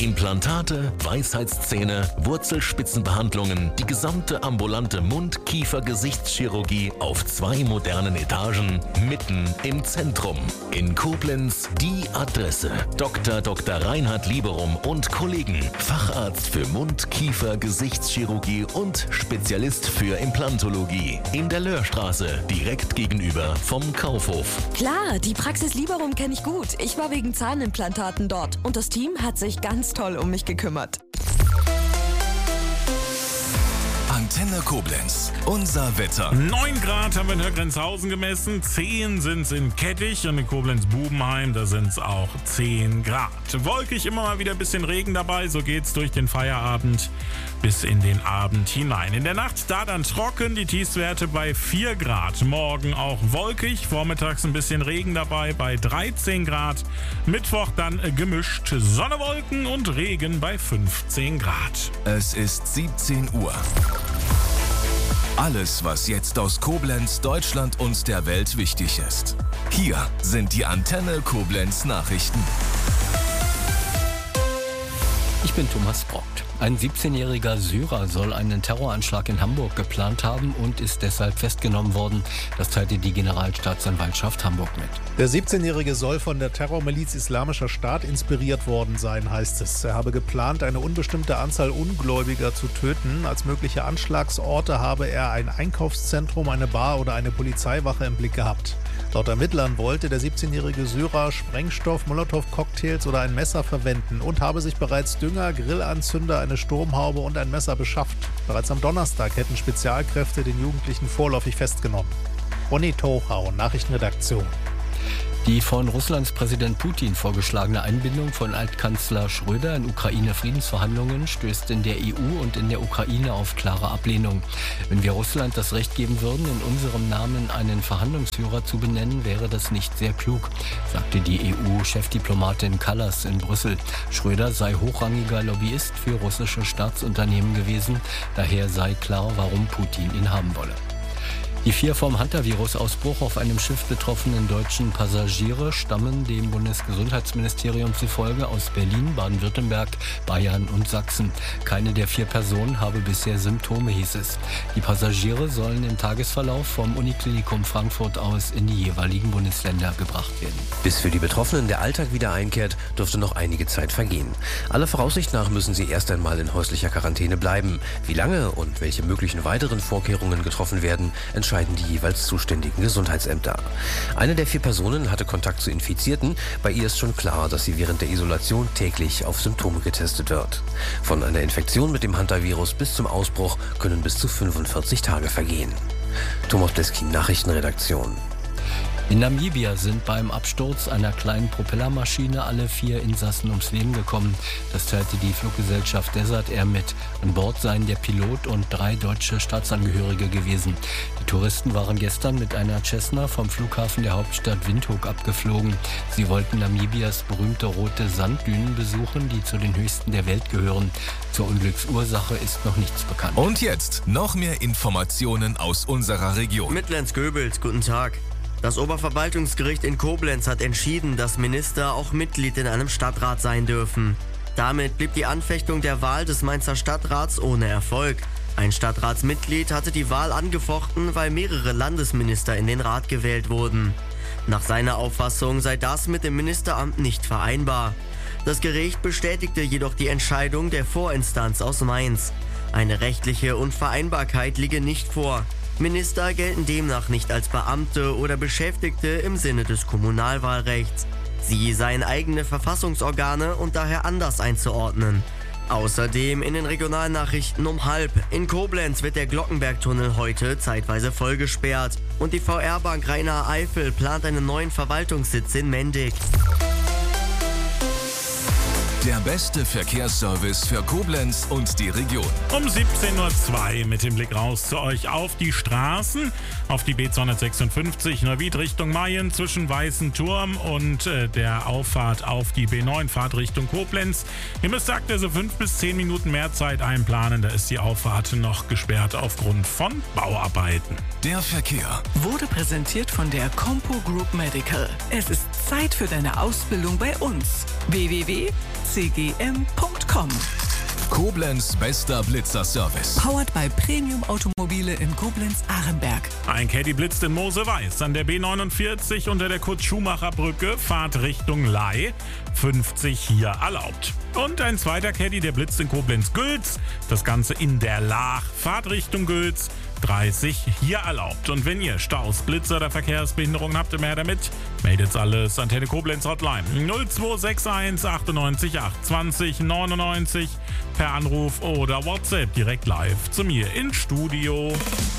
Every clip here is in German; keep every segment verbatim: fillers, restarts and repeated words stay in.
Implantate, Weisheitszähne, Wurzelspitzenbehandlungen, die gesamte ambulante Mund-Kiefer-Gesichtschirurgie auf zwei modernen Etagen, mitten im Zentrum. In Koblenz die Adresse: Doktor Doktor Reinhard Lieberum und Kollegen, Facharzt für Mund-, Kiefer-, Gesichtschirurgie und Spezialist für Implantologie. In der Löhrstraße, direkt gegenüber vom Kaufhof. Klar, die Praxis Lieberum kenne ich gut. Ich war wegen Zahnimplantaten dort und das Team hat sich ganz toll um mich gekümmert. Antenne Koblenz, unser Wetter. neun Grad haben wir in Högrenzhausen gemessen, zehn sind es in Kettich und in Koblenz-Bubenheim, da sind es auch zehn Grad. Wolkig, immer mal wieder ein bisschen Regen dabei, so geht's durch den Feierabend bis in den Abend hinein. In der Nacht da dann trocken, die Tiefstwerte bei vier Grad. Morgen auch wolkig, vormittags ein bisschen Regen dabei bei dreizehn Grad. Mittwoch dann gemischt Sonne, Wolken und Regen bei fünfzehn Grad. Es ist siebzehn Uhr. Alles, was jetzt aus Koblenz, Deutschland und der Welt wichtig ist. Hier sind die Antenne Koblenz Nachrichten. Ich bin Thomas Brockt. Ein siebzehnjähriger Syrer soll einen Terroranschlag in Hamburg geplant haben und ist deshalb festgenommen worden. Das teilte die Generalstaatsanwaltschaft Hamburg mit. Der siebzehnjährige soll von der Terrormiliz Islamischer Staat inspiriert worden sein, heißt es. Er habe geplant, eine unbestimmte Anzahl Ungläubiger zu töten. Als mögliche Anschlagsorte habe er ein Einkaufszentrum, eine Bar oder eine Polizeiwache im Blick gehabt. Laut Ermittlern wollte der siebzehnjährige Syrer Sprengstoff, Molotow-Cocktails oder ein Messer verwenden und habe sich bereits Dünger, Grillanzünder, eine Sturmhaube und ein Messer beschafft. Bereits am Donnerstag hätten Spezialkräfte den Jugendlichen vorläufig festgenommen. Ronny Tochau, Nachrichtenredaktion. Die von Russlands Präsident Putin vorgeschlagene Einbindung von Altkanzler Schröder in Ukraine-Friedensverhandlungen stößt in der E U und in der Ukraine auf klare Ablehnung. Wenn wir Russland das Recht geben würden, in unserem Namen einen Verhandlungsführer zu benennen, wäre das nicht sehr klug, sagte die E U-Chefdiplomatin Kallas in Brüssel. Schröder sei hochrangiger Lobbyist für russische Staatsunternehmen gewesen, daher sei klar, warum Putin ihn haben wolle. Die vier vom Hantavirus-Ausbruch auf einem Schiff betroffenen deutschen Passagiere stammen dem Bundesgesundheitsministerium zufolge aus Berlin, Baden-Württemberg, Bayern und Sachsen. Keine der vier Personen habe bisher Symptome, hieß es. Die Passagiere sollen im Tagesverlauf vom Uniklinikum Frankfurt aus in die jeweiligen Bundesländer gebracht werden. Bis für die Betroffenen der Alltag wieder einkehrt, dürfte noch einige Zeit vergehen. Aller Voraussicht nach müssen sie erst einmal in häuslicher Quarantäne bleiben. Wie lange und welche möglichen weiteren Vorkehrungen getroffen werden, entscheiden die jeweils zuständigen Gesundheitsämter. Eine der vier Personen hatte Kontakt zu Infizierten. Bei ihr ist schon klar, dass sie während der Isolation täglich auf Symptome getestet wird. Von einer Infektion mit dem Hantavirus bis zum Ausbruch können bis zu fünfundvierzig Tage vergehen. Thomas Bleski, Nachrichtenredaktion. In Namibia sind beim Absturz einer kleinen Propellermaschine alle vier Insassen ums Leben gekommen. Das teilte die Fluggesellschaft Desert Air mit. An Bord seien der Pilot und drei deutsche Staatsangehörige gewesen. Die Touristen waren gestern mit einer Cessna vom Flughafen der Hauptstadt Windhoek abgeflogen. Sie wollten Namibias berühmte rote Sanddünen besuchen, die zu den höchsten der Welt gehören. Zur Unglücksursache ist noch nichts bekannt. Und jetzt noch mehr Informationen aus unserer Region. Mittlens-Göbels, guten Tag. Das Oberverwaltungsgericht in Koblenz hat entschieden, dass Minister auch Mitglied in einem Stadtrat sein dürfen. Damit blieb die Anfechtung der Wahl des Mainzer Stadtrats ohne Erfolg. Ein Stadtratsmitglied hatte die Wahl angefochten, weil mehrere Landesminister in den Rat gewählt wurden. Nach seiner Auffassung sei das mit dem Ministeramt nicht vereinbar. Das Gericht bestätigte jedoch die Entscheidung der Vorinstanz aus Mainz. Eine rechtliche Unvereinbarkeit liege nicht vor. Minister gelten demnach nicht als Beamte oder Beschäftigte im Sinne des Kommunalwahlrechts. Sie seien eigene Verfassungsorgane und daher anders einzuordnen. Außerdem in den Regionalnachrichten um halb. In Koblenz wird der Glockenbergtunnel heute zeitweise vollgesperrt. Und die V R-Bank Rhein-Eifel plant einen neuen Verwaltungssitz in Mendig. Der beste Verkehrsservice für Koblenz und die Region. Um siebzehn Uhr zwei mit dem Blick raus zu euch auf die Straßen, auf die B zweihundertsechsundfünfzig Neuwied Richtung Mayen zwischen Weißen Turm und äh, der Auffahrt auf die B neun Fahrt Richtung Koblenz. Ihr müsst aktuell so fünf bis zehn Minuten mehr Zeit einplanen, da ist die Auffahrt noch gesperrt aufgrund von Bauarbeiten. Der Verkehr wurde präsentiert von der Compo Group Medical. Es ist Zeit für deine Ausbildung bei uns. w w w punkt c g m punkt com. Koblenz bester Blitzer-Service. Powered by Premium Automobile in Koblenz-Arenberg. Ein Caddy blitzt in Mosel-Weiß an der B neunundvierzig unter der Kurt-Schumacher-Brücke, Fahrt Richtung Ley, fünfzig hier erlaubt. Und ein zweiter Caddy, der blitzt in Koblenz-Gülz, das Ganze in der Laach, Fahrt Richtung Gülz, dreißig hier erlaubt. Und wenn ihr Staus, Blitzer oder Verkehrsbehinderungen habt, immer her damit. Meldet's alles. Antenne Koblenz Hotline null zwei sechs eins achtundneunzig acht zwanzig neunundneunzig per Anruf oder WhatsApp direkt live zu mir ins Studio.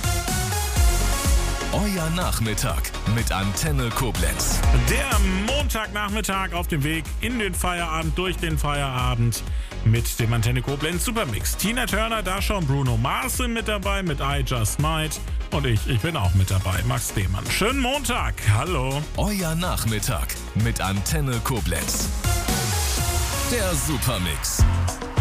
Euer Nachmittag mit Antenne Koblenz. Der Montagnachmittag auf dem Weg in den Feierabend, durch den Feierabend mit dem Antenne Koblenz Supermix. Tina Turner, Dasha und Bruno Mars sind mit dabei mit I Just Might. Und ich, ich bin auch mit dabei, Max Demann. Schönen Montag, hallo. Euer Nachmittag mit Antenne Koblenz. Der Supermix.